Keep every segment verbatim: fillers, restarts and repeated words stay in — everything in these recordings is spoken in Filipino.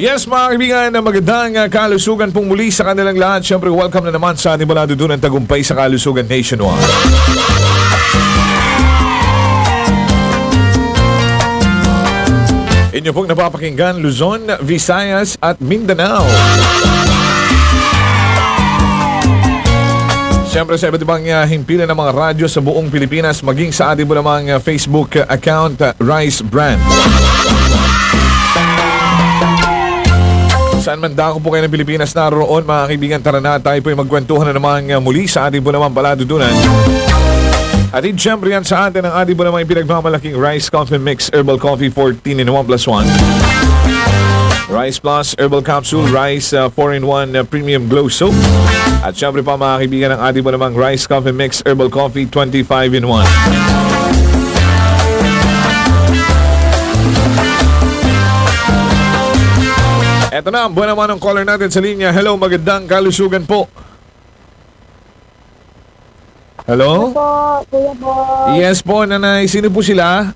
Yes, mga kaibigan, na magandang uh, kalusugan pong muli sa kanilang lahat. Siyempre, welcome na naman sa ating maladudunan tagumpay sa kalusugan nationwide. Inyo pong napapakinggan, Luzon, Visayas at Mindanao. Siyempre sa iba't ibang uh, himpilan ng mga radyo sa buong Pilipinas, maging sa ating po namang uh, Facebook uh, account, uh, Rice Brand. Saan man dako po kayo ng Pilipinas naroon, mga kaibigan, tara na tayo po ay magkwentuhan na naman uh, muli sa ating po namang paladudunan. At in siyempre yan sa atin ang ating po namang pinagmamalaking Rice Coffee Mix Herbal Coffee fourteen in one plus one. Rice Plus Herbal Capsule, Rice uh, four in one uh, Premium Glow Soap. At syempre pa mga kaibigan ang ating po namang Rice Coffee Mix Herbal Coffee twenty-five in one. Eto na, ang buwan naman ng caller natin sa linya. Hello, magandang kalusugan po. Hello? Hello po, Kuya Boy. Yes po, nanay. Sino po sila?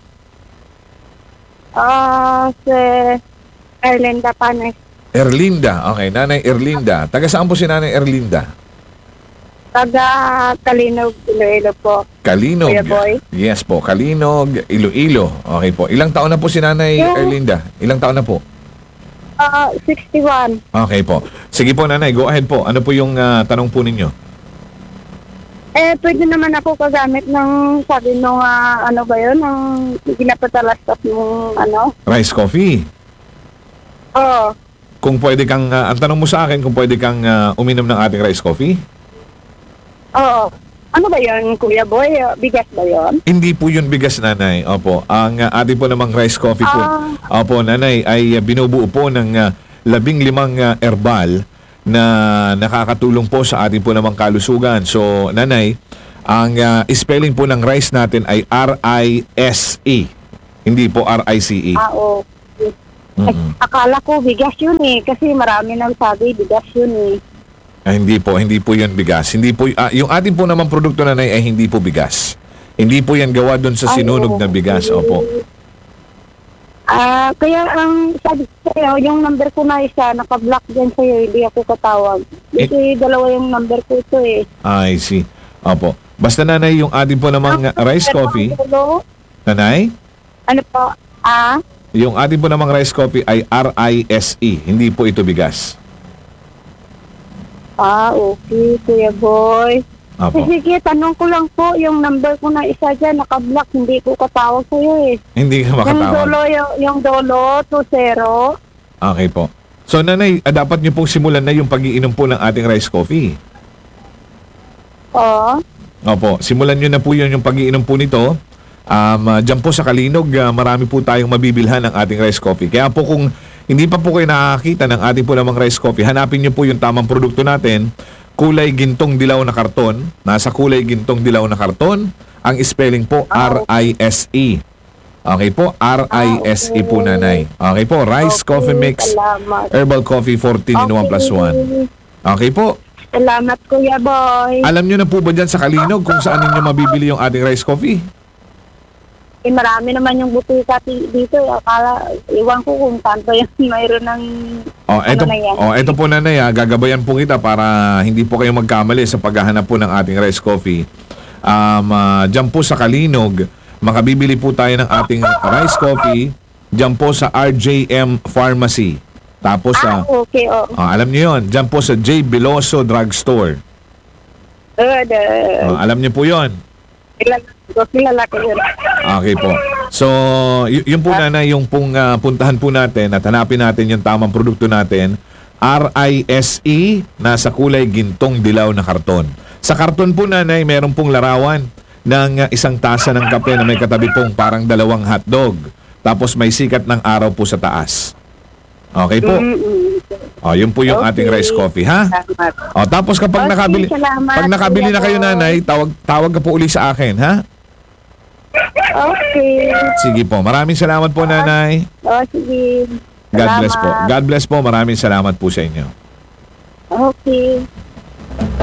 Ah, si Erlinda Panes. Erlinda. Okay, nanay Erlinda. Taga saan po si nanay Erlinda? Taga Kalinog, Iloilo po. Kalinog. Kuya Boy. Yes po, Kalinog, Iloilo. Okay po. Ilang taon na po si nanay Yung- Erlinda? Ilang taon na po? Ah, sixty-one. Okay po. Sige po nanay, go ahead po. Ano po yung ah, tanong po ninyo? Eh, pwede naman ako kagamit ng, sabi nung, ah, ano ba yun, ng ginapatalastas nung, ano? Rice coffee. Oo. Kung pwede kang, ah, ang tanong mo sa akin, kung pwede kang ah, uminom ng ating rice coffee? Oo. Ano ba yun, Kuya Boy? Ah, Bigas ba yun? Hindi po yun bigas, nanay. Opo. Ang uh, ating po namang rice coffee po. Ah. Opo, nanay, ay uh, binubuo po ng uh, labing limang uh, herbal na nakakatulong po sa ating po namang kalusugan. So, nanay, ang uh, spelling po ng rice natin ay R I S E. Hindi po R I C E. Ah, oo. Ay, Mm-mm. akala ko bigas yun eh, kasi marami nang sabi bigas yun eh. Ay, hindi po, hindi po yun bigas. Hindi po, ah, yung ating po namang produkto, nanay, ay hindi po bigas. Hindi po yan gawa doon sa Ay, sinunog na bigas. Opo. Ah, kaya ang sabi ko sa'yo, yung number ko na isa, naka-block dyan sa'yo, hindi ako katawag. Kasi dalawa yung number ko ito eh. I see. Opo. Basta, nanay, yung ating po namang uh, rice Pero coffee, ang dulo, nanay, ano po? Ah? yung ating po namang rice coffee ay R I S E. Hindi po ito bigas. Ah, okay, Kuya Boy. Opo. Sige, tanong ko lang po, yung number ko na isa dyan, naka-block, hindi ko katawag sa'yo eh. Hindi ka Yung makatawag. dolo, yung, yung dolo, two zero. Okay po. So, nanay, ah, dapat niyo pong simulan na yung pag-iinom po ng ating rice coffee. Oo. Opo. Simulan niyo na po yun yung pag-iinom po nito. Um, uh, Diyan po sa Kalinog, ah, marami po tayong mabibilhan ng ating rice coffee. Kaya po kung hindi pa po kayo nakakita ng ating po namang rice coffee, hanapin niyo po yung tamang produkto natin. Kulay gintong dilaw na karton. Nasa kulay gintong dilaw na karton. Ang spelling po, R I S E. Okay po, R I S E po, nanay. Okay po, Rice Okay, Coffee Mix salamat. Herbal Coffee fourteen in one plus one. Okay po. Salamat, Kuya Boy. Alam nyo na po ba dyan sa Kalinog kung saan ninyo mabibili yung ating rice coffee? Eh, marami naman yung butika ti- dito. eh. Akala, iwan ko kung saan pa yung mayroon ng Oh, eto, ano na yan. oh, eto po, nanay, ah, gagabayan po kita para hindi po kayo magkamali sa paghahanap po ng ating rice coffee. Um, ah, dyan po sa Kalinog, makabibili po tayo ng ating rice coffee dyan po sa R J M Pharmacy. Tapos sa, Ah, okay, oh. ah, alam nyo yun, dyan po sa J. Biloso Drugstore. Good. Uh, Ah, alam nyo po yun. kilala ko, kilala ko yun. Okay po. So, y- yung po nanay, yung pong ah, puntahan po natin at hanapin natin yung tamang produkto natin, R I S E, nasa kulay gintong dilaw na karton. Sa karton po, nanay, meron pong larawan ng ah, isang tasa ng kape na may katabi pong parang dalawang hotdog. Tapos may sikat ng araw po sa taas. Okay po. Mm-mm. O, yun po yung Okay. ating rice coffee, ha? Salamat. O, tapos kapag Okay, nakabili, salamat, pag nakabili na kayo, Kuya Boy. nanay, tawag, tawag ka po uli sa akin, ha? Okay. Sige po. Maraming salamat po, nanay. Oh, sige. God bless po. Salamat. God bless po. Maraming salamat po sa inyo. Okay.